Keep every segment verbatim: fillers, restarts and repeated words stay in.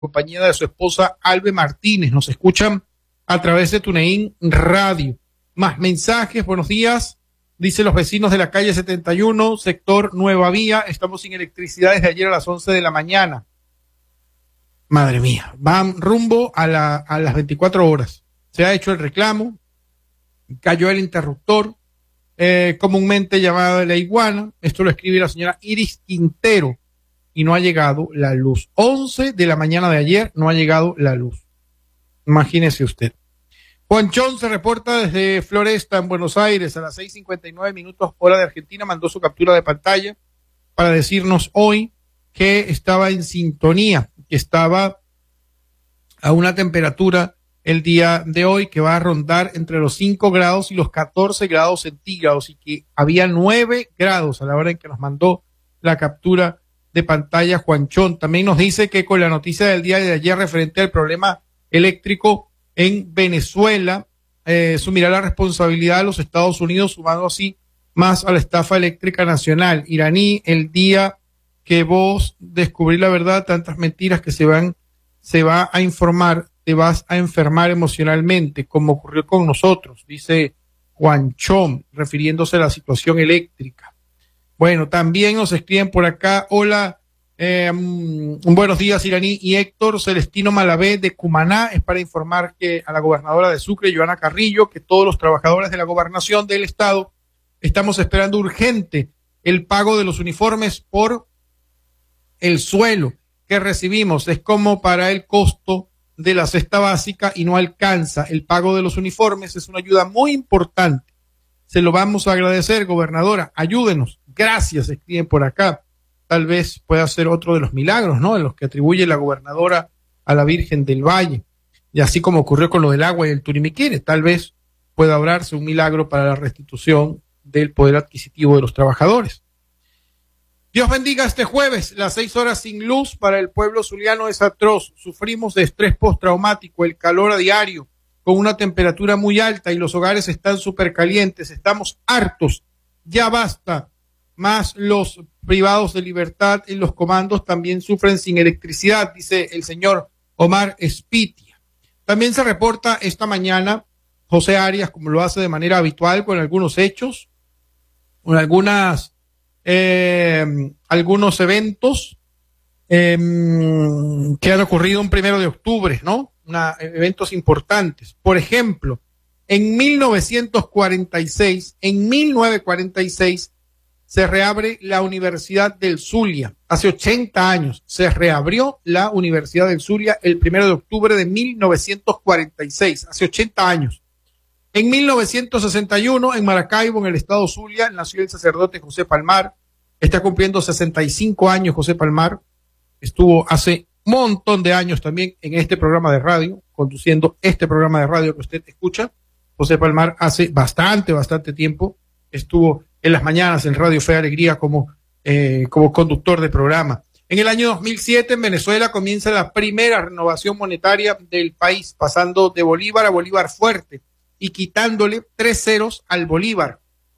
compañía de su esposa Albe Martínez. Nos escuchan a través de TuneIn Radio. Más mensajes, buenos días. Dice los vecinos de la calle setenta y uno, sector Nueva Vía, estamos sin electricidad desde ayer a las once de la mañana. Madre mía, van rumbo a, la, a las veinticuatro horas. Se ha hecho el reclamo, cayó el interruptor, eh, comúnmente llamada la iguana. Esto lo escribe la señora Iris Quintero y no ha llegado la luz. once de la mañana de ayer no ha llegado la luz. Imagínese usted. Juanchón se reporta desde Floresta, en Buenos Aires, a las seis cincuenta y nueve minutos, hora de Argentina. Mandó su captura de pantalla para decirnos hoy que estaba en sintonía, que estaba a una temperatura el día de hoy que va a rondar entre los cinco grados y los catorce grados centígrados, y que había nueve grados a la hora en que nos mandó la captura de pantalla Juanchón. También nos dice que con la noticia del día de ayer referente al problema eléctrico en Venezuela, eh, sumirá la responsabilidad de los Estados Unidos, sumando así más a la estafa eléctrica nacional. Iraní, el día que vos descubrís la verdad, tantas mentiras que se van, se va a informar, te vas a enfermar emocionalmente, como ocurrió con nosotros, dice Juanchón, refiriéndose a la situación eléctrica. Bueno, también nos escriben por acá, hola, Eh, um, buenos días, Iraní y Héctor. Celestino Malavé de Cumaná es para informar que a la gobernadora de Sucre, Joana Carrillo, que todos los trabajadores de la gobernación del estado estamos esperando urgente el pago de los uniformes por el suelo que recibimos. Es como para el costo de la cesta básica y no alcanza. El pago de los uniformes es una ayuda muy importante. Se lo vamos a agradecer, gobernadora. Ayúdenos. Gracias, escriben por acá. Tal vez pueda ser otro de los milagros, ¿no?, en los que atribuye la gobernadora a la Virgen del Valle. Y así como ocurrió con lo del agua y el Turimiquire, tal vez pueda obrarse un milagro para la restitución del poder adquisitivo de los trabajadores. Dios bendiga este jueves. Las seis horas sin luz para el pueblo zuliano es atroz. Sufrimos de estrés postraumático, el calor a diario, con una temperatura muy alta y los hogares están súper calientes. Estamos hartos. Ya basta. Más los privados de libertad en los comandos también sufren sin electricidad, dice el señor Omar Espitia. También se reporta esta mañana José Arias, como lo hace de manera habitual, con algunos hechos, con algunas, eh, algunos eventos eh, que han ocurrido un primero de octubre, ¿no? Una, eventos importantes. Por ejemplo, en mil novecientos cuarenta y seis, en mil novecientos cuarenta y seis, se reabre la Universidad del Zulia. Hace ochenta años se reabrió la Universidad del Zulia el primero de octubre de mil novecientos cuarenta y seis, hace ochenta años. En mil novecientos sesenta y uno, en Maracaibo, en el estado Zulia, nació el sacerdote José Palmar. Está cumpliendo sesenta y cinco años José Palmar. Estuvo hace un montón de años también en este programa de radio, conduciendo este programa de radio que usted escucha. José Palmar hace bastante, bastante tiempo estuvo en las mañanas en Radio Fe y Alegría como, eh, como conductor de programa. En el año dos mil siete en Venezuela comienza la primera renovación monetaria del país, pasando de Bolívar a Bolívar fuerte y quitándole tres ceros al Bolívar.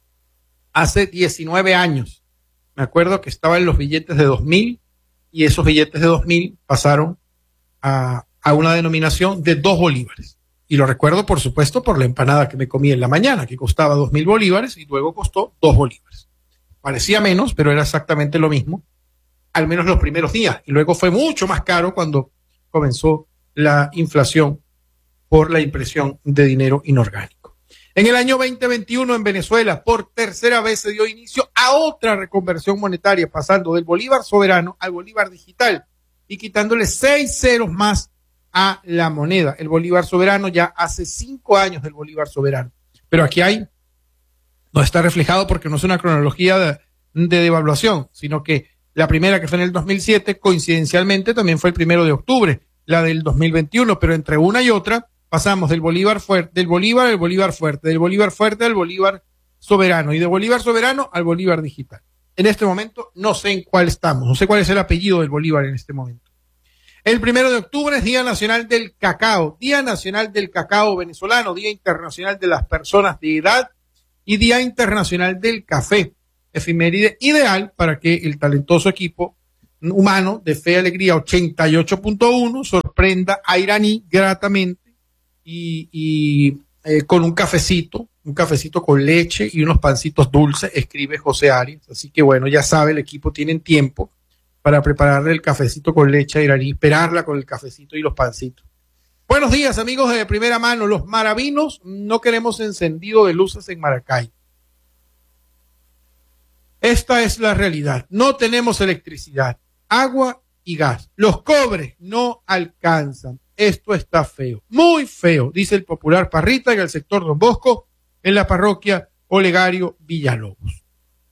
Hace diecinueve años. Me acuerdo que estaban los billetes de dos mil y esos billetes de dos mil pasaron a, a una denominación de dos bolívares. Y lo recuerdo, por supuesto, por la empanada que me comí en la mañana, que costaba dos mil bolívares y luego costó dos bolívares. Parecía menos, pero era exactamente lo mismo, al menos los primeros días. Y luego fue mucho más caro cuando comenzó la inflación por la impresión de dinero inorgánico. En el año veinte veintiuno en Venezuela, por tercera vez se dio inicio a otra reconversión monetaria, pasando del bolívar soberano al bolívar digital y quitándole seis ceros más a la moneda. El bolívar soberano ya hace cinco años del bolívar soberano. Pero aquí hay, no está reflejado porque no es una cronología de, de devaluación, sino que la primera, que fue en el dos mil siete, coincidencialmente también fue el primero de octubre, la del dos mil veintiuno, pero entre una y otra pasamos del bolívar fuerte, del bolívar al bolívar fuerte, del bolívar fuerte al bolívar soberano y de bolívar soberano al bolívar digital. En este momento no sé en cuál estamos, no sé cuál es el apellido del bolívar en este momento. El primero de octubre es Día Nacional del Cacao, Día Nacional del Cacao venezolano, Día Internacional de las Personas de Edad y Día Internacional del Café, efeméride ideal para que el talentoso equipo humano de Fe y Alegría ochenta y ocho punto uno sorprenda a Iraní gratamente y, y eh, con un cafecito, un cafecito con leche y unos pancitos dulces, escribe José Arias. Así que bueno, ya sabe, el equipo tienen tiempo para prepararle el cafecito con leche a Iraní, esperarla con el cafecito y los pancitos. Buenos días, amigos de primera mano. Los maravinos no queremos encendido de luces en Maracay. Esta es la realidad. No tenemos electricidad, agua y gas. Los cobres no alcanzan. Esto está feo, muy feo, dice el popular Parrita en el sector Don Bosco, en la parroquia Olegario Villalobos.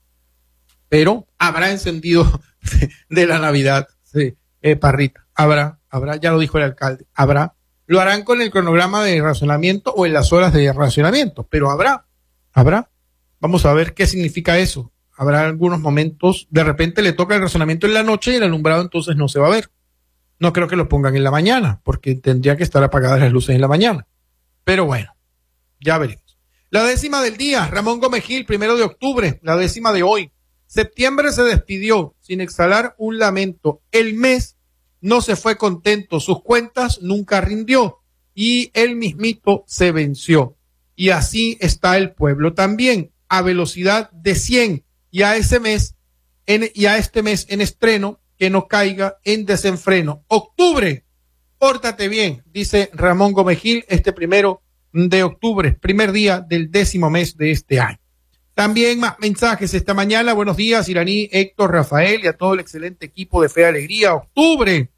Pero habrá encendido de la Navidad, sí, eh, Parrita. Habrá, habrá, ya lo dijo el alcalde, habrá. Lo harán con el cronograma de racionamiento o en las horas de racionamiento, pero habrá, habrá. Vamos a ver qué significa eso. Habrá algunos momentos, de repente le toca el racionamiento en la noche y el alumbrado entonces no se va a ver. No creo que lo pongan en la mañana, porque tendría que estar apagadas las luces en la mañana. Pero bueno, ya veremos. La décima del día, Ramón Gómez Gil, primero de octubre, la décima de hoy. Septiembre se despidió sin exhalar un lamento. El mes no se fue contento, sus cuentas nunca rindió y él mismito se venció. Y así está el pueblo también, a velocidad de cien. Y a ese mes, en, y a este mes en estreno, que no caiga en desenfreno. Octubre, pórtate bien, dice Ramón Gómez Gil, este primero de octubre, primer día del décimo mes de este año. También más mensajes esta mañana. Buenos días, Iraní, Héctor, Rafael y a todo el excelente equipo de Fe y Alegría. Octubre,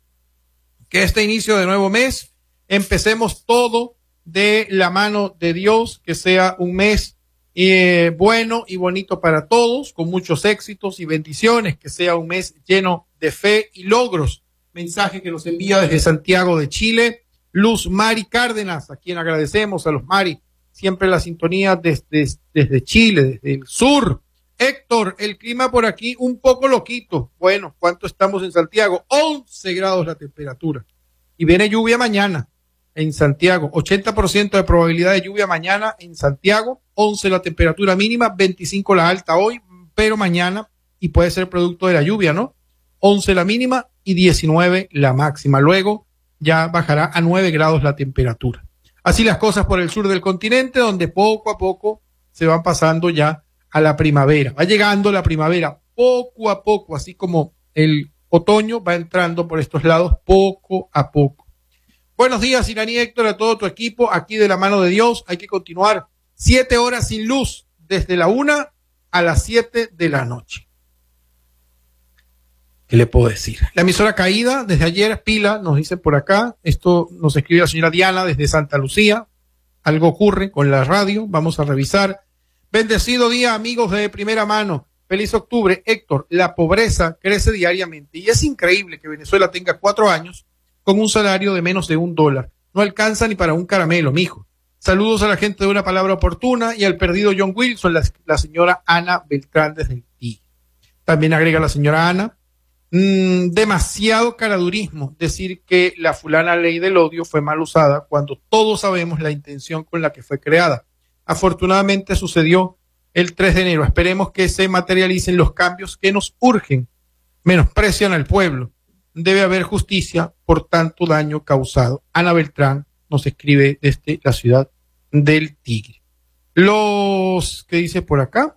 que este inicio de nuevo mes, empecemos todo de la mano de Dios, que sea un mes eh, bueno y bonito para todos, con muchos éxitos y bendiciones, que sea un mes lleno de fe y logros. Mensaje que nos envía desde Santiago de Chile, Luz Mari Cárdenas, a quien agradecemos, a los Mari, siempre la sintonía desde, desde Chile, desde el sur. Héctor, el clima por aquí un poco loquito. Bueno, ¿cuánto estamos en Santiago? once grados la temperatura. Y viene lluvia mañana en Santiago. ochenta por ciento de probabilidad de lluvia mañana en Santiago. once la temperatura mínima, veinticinco la alta hoy, pero mañana, y puede ser producto de la lluvia, ¿no? once la mínima y diecinueve la máxima. Luego ya bajará a nueve grados la temperatura. Así las cosas por el sur del continente, donde poco a poco se van pasando ya a la primavera. Va llegando la primavera poco a poco, así como el otoño va entrando por estos lados poco a poco. Buenos días, Iraní, Héctor, a todo tu equipo, aquí de la mano de Dios. Hay que continuar siete horas sin luz, desde la una a las siete de la noche. ¿Qué le puedo decir? La emisora caída desde ayer, pila, nos dice por acá. Esto nos escribe la señora Diana desde Santa Lucía. Algo ocurre con la radio, vamos a revisar. Bendecido día, amigos de primera mano. Feliz octubre. Héctor, la pobreza crece diariamente y es increíble que Venezuela tenga cuatro años con un salario de menos de un dólar. No alcanza ni para un caramelo, mijo. Saludos a la gente de Una Palabra Oportuna y al perdido John Wilson, la, la señora Ana Beltrán desde el Tigre. También agrega la señora Ana. Mm, demasiado caradurismo decir que la fulana ley del odio fue mal usada cuando todos sabemos la intención con la que fue creada. Afortunadamente sucedió el tres de enero. Esperemos que se materialicen los cambios que nos urgen. Menosprecian al pueblo. Debe haber justicia por tanto daño causado. Ana Beltrán nos escribe desde la ciudad del Tigre. Los, ¿qué dice por acá?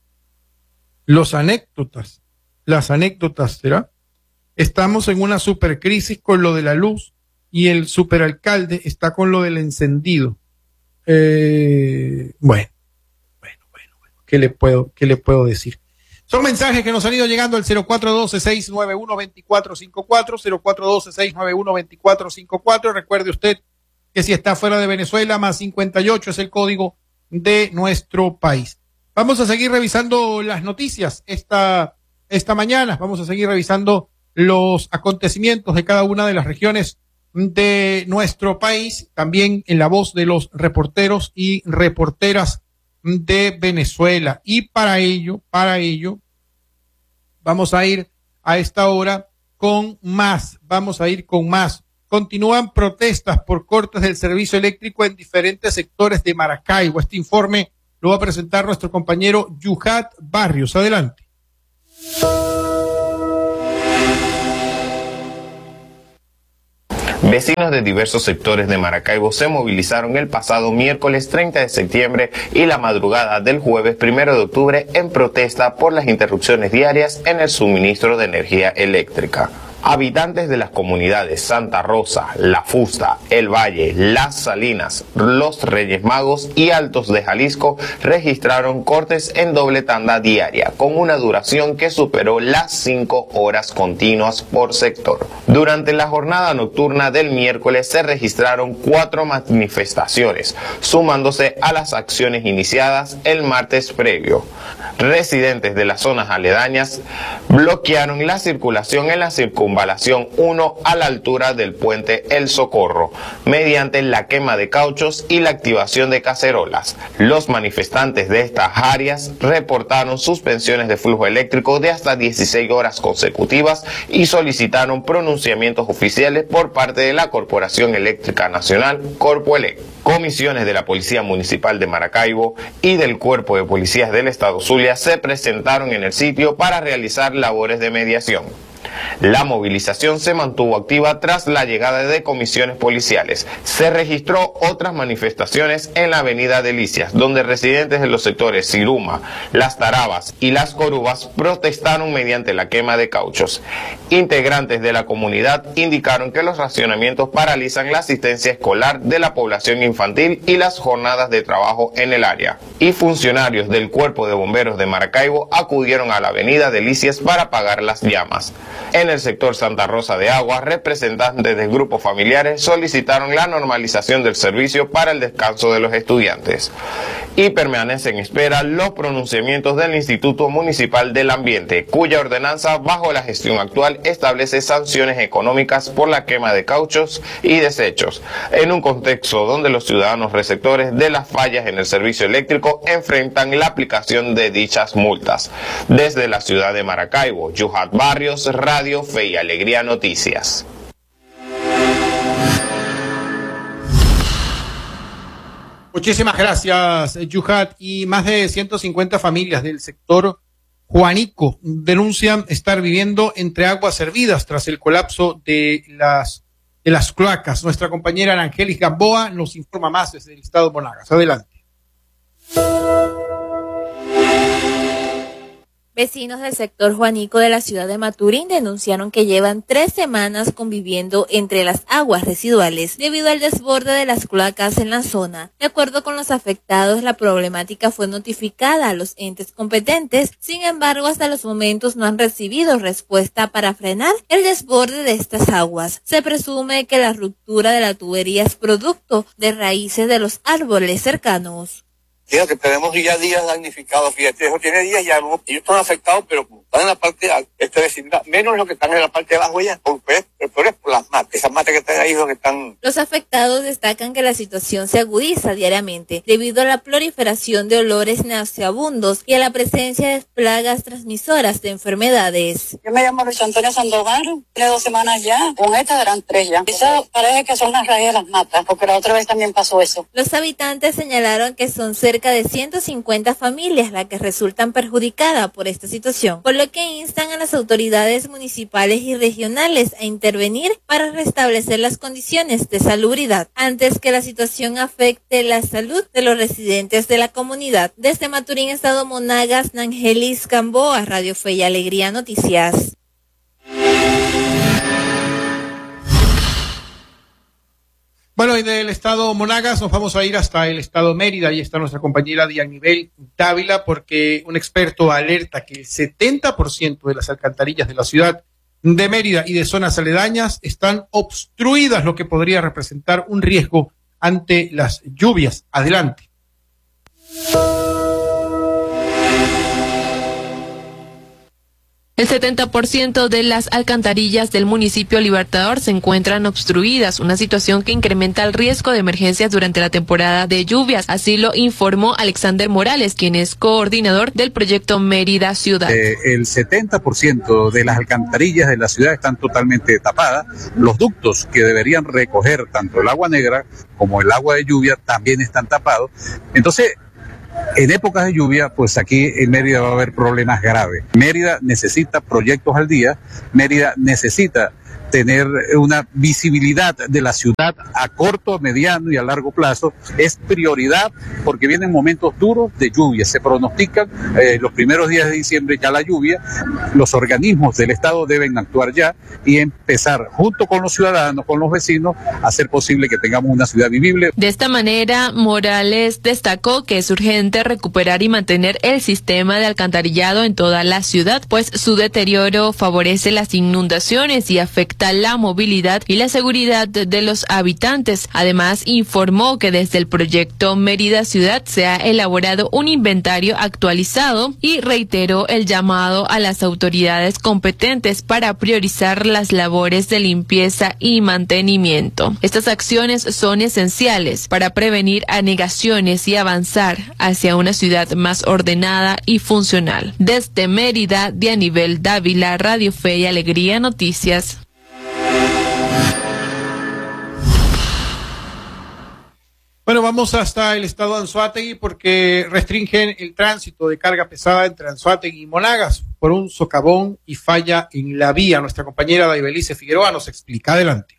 Los anécdotas. Las anécdotas, ¿será? Estamos en una supercrisis con lo de la luz y el superalcalde está con lo del encendido. Eh, bueno, bueno, bueno, bueno, ¿qué le puedo, qué le puedo decir? Son mensajes que nos han ido llegando al cero cuatro uno dos, seis nueve uno, dos cuatro cinco cuatro, cero cuatro uno dos, seis nueve uno, dos cuatro cinco cuatro. Recuerde usted que si está fuera de Venezuela, más cincuenta y ocho es el código de nuestro país. Vamos a seguir revisando las noticias esta, esta mañana. Vamos a seguir revisando los acontecimientos de cada una de las regiones de nuestro país, también en la voz de los reporteros y reporteras de Venezuela. Y para ello, para ello, vamos a ir a esta hora con más, vamos a ir con más. Continúan protestas por cortes del servicio eléctrico en diferentes sectores de Maracaibo. Este informe lo va a presentar nuestro compañero Yuhat Barrios. Adelante. Vecinos de diversos sectores de Maracaibo se movilizaron el pasado miércoles treinta de septiembre y la madrugada del jueves primero de octubre en protesta por las interrupciones diarias en el suministro de energía eléctrica. Habitantes de las comunidades Santa Rosa, La Fusta, El Valle, Las Salinas, Los Reyes Magos y Altos de Jalisco registraron cortes en doble tanda diaria, con una duración que superó las cinco horas continuas por sector. Durante la jornada nocturna del miércoles se registraron cuatro manifestaciones, sumándose a las acciones iniciadas el martes previo. Residentes de las zonas aledañas bloquearon la circulación en la circunvalación uno a la altura del puente El Socorro, mediante la quema de cauchos y la activación de cacerolas. Los manifestantes de estas áreas reportaron suspensiones de flujo eléctrico de hasta dieciséis horas consecutivas y solicitaron pronunciamientos oficiales por parte de la Corporación Eléctrica Nacional, Corpoelec. Comisiones de la Policía Municipal de Maracaibo y del Cuerpo de Policías del Estado Zulia se presentaron en el sitio para realizar labores de mediación. La movilización se mantuvo activa tras la llegada de comisiones policiales. Se registró otras manifestaciones en la avenida Delicias, donde residentes de los sectores Siruma, Las Tarabas y Las Corubas protestaron mediante la quema de cauchos. Integrantes de la comunidad indicaron que los racionamientos paralizan la asistencia escolar de la población infantil y las jornadas de trabajo en el área. Y funcionarios del Cuerpo de Bomberos de Maracaibo acudieron a la avenida Delicias para apagar las llamas. En el sector Santa Rosa de Agua, representantes de grupos familiares solicitaron la normalización del servicio para el descanso de los estudiantes y permanece en espera los pronunciamientos del Instituto Municipal del Ambiente, cuya ordenanza bajo la gestión actual establece sanciones económicas por la quema de cauchos y desechos, en un contexto donde los ciudadanos receptores de las fallas en el servicio eléctrico enfrentan la aplicación de dichas multas. Desde la ciudad de Maracaibo, Yuhat Barrios, Radio Fe y Alegría Noticias. Muchísimas gracias, Yuhat. Y más de ciento cincuenta familias del sector Juanico denuncian estar viviendo entre aguas hervidas tras el colapso de las, de las cloacas. Nuestra compañera Arangelis Gamboa nos informa más desde el estado de Monagas. Adelante. Vecinos del sector Juanico de la ciudad de Maturín denunciaron que llevan tres semanas conviviendo entre las aguas residuales debido al desborde de las cloacas en la zona. De acuerdo con los afectados, la problemática fue notificada a los entes competentes, sin embargo, hasta los momentos no han recibido respuesta para frenar el desborde de estas aguas. Se presume que la ruptura de la tubería es producto de raíces de los árboles cercanos. Fíjate que tenemos ya días damnificados, fíjate, eso tiene días ya, no, ellos están afectados, pero están en la parte de este vecindad, menos los que están en la parte de abajo ya, pues, pero es por las matas, esas matas que están ahí son que están... Los afectados destacan que la situación se agudiza diariamente debido a la proliferación de olores nauseabundos y a la presencia de plagas transmisoras de enfermedades. Yo me llamo Luis Antonio Sandoval, tiene dos semanas ya, con esta eran tres ya. Eso parece que son las raíces de las matas, porque la otra vez también pasó eso. Los habitantes señalaron que son cerca Cerca de ciento cincuenta familias las que resultan perjudicadas por esta situación, por lo que instan a las autoridades municipales y regionales a intervenir para restablecer las condiciones de salubridad antes que la situación afecte la salud de los residentes de la comunidad. Desde Maturín, estado Monagas, Nangelis Gamboa, Radio Fe y Alegría Noticias. Bueno, y del estado Monagas nos vamos a ir hasta el estado Mérida. Ahí está nuestra compañera Dianibel Dávila, porque un experto alerta que el setenta por ciento de las alcantarillas de la ciudad de Mérida y de zonas aledañas están obstruidas, lo que podría representar un riesgo ante las lluvias. Adelante. El setenta por ciento de las alcantarillas del municipio Libertador se encuentran obstruidas, una situación que incrementa el riesgo de emergencias durante la temporada de lluvias. Así lo informó Alexander Morales, quien es coordinador del proyecto Mérida Ciudad. Eh, el setenta por ciento de las alcantarillas de la ciudad están totalmente tapadas. Los ductos que deberían recoger tanto el agua negra como el agua de lluvia también están tapados. Entonces, en épocas de lluvia, pues aquí en Mérida va a haber problemas graves. Mérida necesita proyectos al día, Mérida necesita tener una visibilidad de la ciudad a corto, mediano y a largo plazo es prioridad porque vienen momentos duros de lluvia. Se pronostican eh, los primeros días de diciembre ya la lluvia. Los organismos del Estado deben actuar ya y empezar junto con los ciudadanos, con los vecinos, a hacer posible que tengamos una ciudad vivible. De esta manera, Morales destacó que es urgente recuperar y mantener el sistema de alcantarillado en toda la ciudad, pues su deterioro favorece las inundaciones y afecta la movilidad y la seguridad de los habitantes. Además, informó que desde el proyecto Mérida Ciudad se ha elaborado un inventario actualizado y reiteró el llamado a las autoridades competentes para priorizar las labores de limpieza y mantenimiento. Estas acciones son esenciales para prevenir anegaciones y avanzar hacia una ciudad más ordenada y funcional. Desde Mérida, Dianibel Dávila, Radio Fe y Alegría Noticias. Bueno, vamos hasta el estado de Anzoátegui porque restringen el tránsito de carga pesada entre Anzoátegui y Monagas por un socavón y falla en la vía. Nuestra compañera Daibelice Figueroa nos explica. Adelante.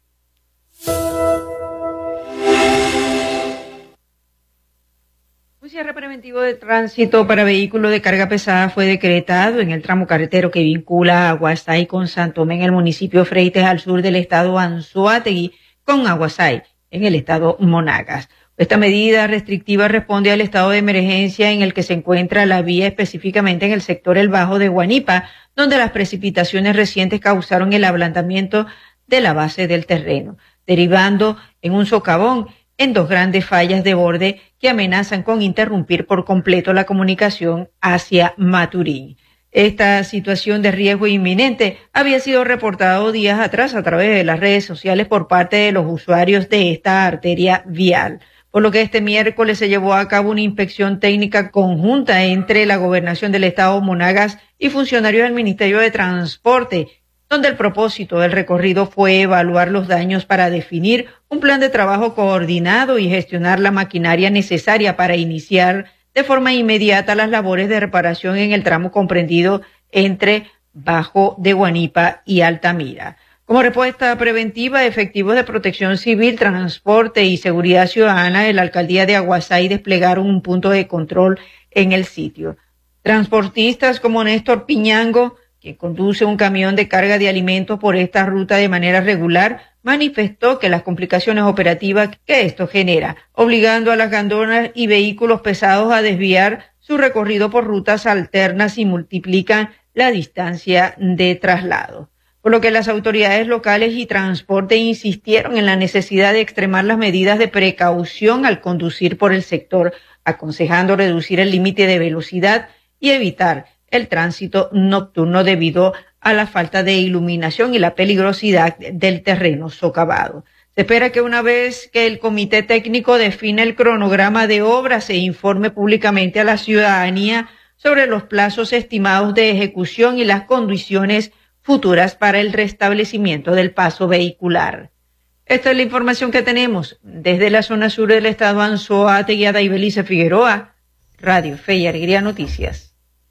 Un cierre preventivo de tránsito para vehículos de carga pesada fue decretado en el tramo carretero que vincula Aguasay con Santomé en el municipio Freites al sur del estado Anzoátegui con Aguasay en el estado Monagas. Esta medida restrictiva responde al estado de emergencia en el que se encuentra la vía, específicamente en el sector El Bajo de Guanipa, donde las precipitaciones recientes causaron el ablandamiento de la base del terreno, derivando en un socavón en dos grandes fallas de borde que amenazan con interrumpir por completo la comunicación hacia Maturín. Esta situación de riesgo inminente había sido reportado días atrás a través de las redes sociales por parte de los usuarios de esta arteria vial, por lo que este miércoles se llevó a cabo una inspección técnica conjunta entre la Gobernación del Estado Monagas y funcionarios del Ministerio de Transporte, donde el propósito del recorrido fue evaluar los daños para definir un plan de trabajo coordinado y gestionar la maquinaria necesaria para iniciar de forma inmediata las labores de reparación en el tramo comprendido entre Bajo de Guanipa y Altamira. Como respuesta preventiva, efectivos de protección civil, transporte y seguridad ciudadana de la alcaldía de Aguasay desplegaron un punto de control en el sitio. Transportistas como Néstor Piñango, que conduce un camión de carga de alimentos por esta ruta de manera regular, manifestó que las complicaciones operativas que esto genera, obligando a las gandonas y vehículos pesados a desviar su recorrido por rutas alternas y multiplican la distancia de traslado. Por lo que las autoridades locales y transporte insistieron en la necesidad de extremar las medidas de precaución al conducir por el sector, aconsejando reducir el límite de velocidad y evitar el tránsito nocturno debido a la falta de iluminación y la peligrosidad del terreno socavado. Se espera que una vez que el comité técnico define el cronograma de obra, se informe públicamente a la ciudadanía sobre los plazos estimados de ejecución y las condiciones futuras para el restablecimiento del paso vehicular. Esta es la información que tenemos desde la zona sur del estado Anzoátegui. Daibelice Figueroa, Radio Fe y Alegría Noticias.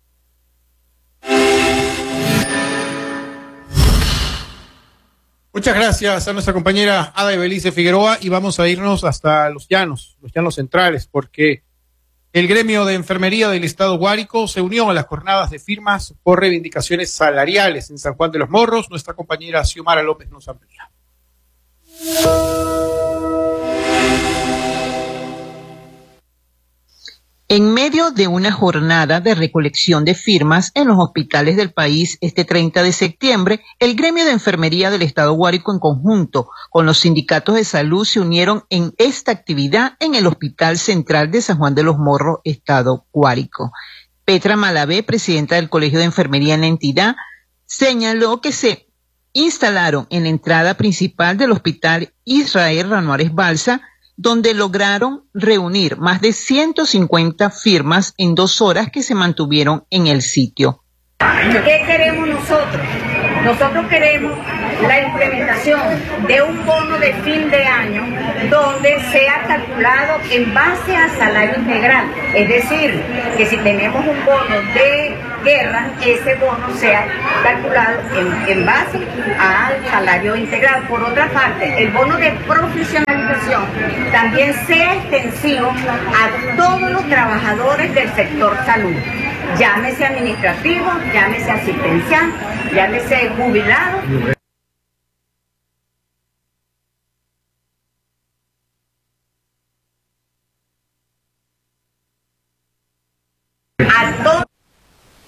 Muchas gracias a nuestra compañera Ada Ibelice Figueroa y vamos a irnos hasta los llanos, los llanos centrales, porque el gremio de enfermería del estado Guárico se unió a las jornadas de firmas por reivindicaciones salariales en San Juan de los Morros. Nuestra compañera Xiomara López nos amplía. En medio de una jornada de recolección de firmas en los hospitales del país este treinta de septiembre, el gremio de enfermería del estado Guárico en conjunto con los sindicatos de salud se unieron en esta actividad en el Hospital Central de San Juan de los Morros, estado Guárico. Petra Malavé, presidenta del Colegio de Enfermería en la entidad, señaló que se instalaron en la entrada principal del Hospital Israel Ranuares Balsa, donde lograron reunir más de ciento cincuenta firmas en dos horas que se mantuvieron en el sitio. ¿Qué queremos nosotros? Nosotros queremos la implementación de un bono de fin de año donde sea calculado en base a salario integral. Es decir, que si tenemos un bono de guerra, ese bono sea calculado en, en base al salario integral. Por otra parte, el bono de profesionalización también sea extensivo a todos los trabajadores del sector salud, llámese administrativo, llámese asistencial, llámese jubilado,